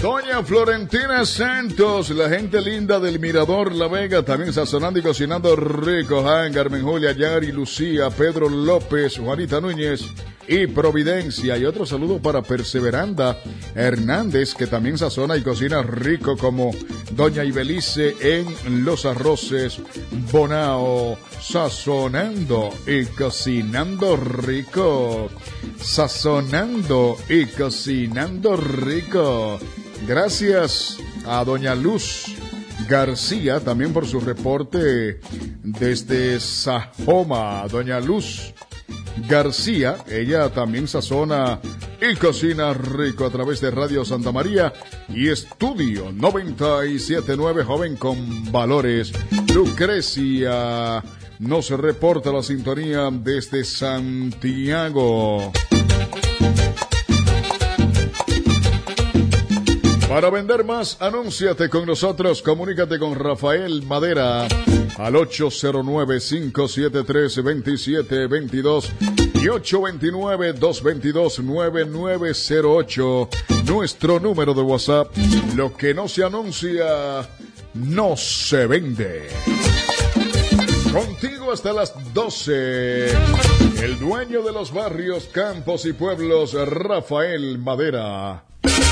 Doña Florentina Santos, la gente linda del Mirador La Vega, también sazonando y cocinando rico. Carmen Julia, Yari, Lucía, Pedro López, Juanita Núñez y Providencia. Y otro saludo para Perseveranda Hernández, que también sazona y cocina rico, como Doña Ibelice en Los Arroces Bonao, sazonando y cocinando rico. Sazonando y cocinando rico. Gracias a Doña Luz García también por su reporte desde Sajoma. Doña Luz García, ella también sazona y cocina rico a través de Radio Santa María y Estudio 97.9, joven con valores. Lucrecia nos reporta la sintonía desde Santiago. Para vender más, anúnciate con nosotros. Comunícate con Rafael Madera al 809-573-2722 y 829-222-9908. Nuestro número de WhatsApp. Lo que no se anuncia, no se vende. Contigo hasta las 12. El dueño de los barrios, campos y pueblos, Rafael Madera.